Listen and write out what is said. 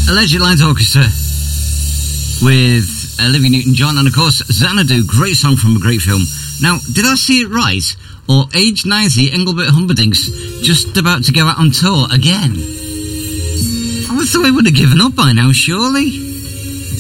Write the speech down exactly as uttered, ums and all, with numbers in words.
Alleged Lines Orchestra with Olivia Newton-John and, of course, Xanadu. Great song from a great film. Now, did I see it right? Or age ninety, Engelbert Humperdinck's just about to go out on tour again? I thought he would have given up by now, surely.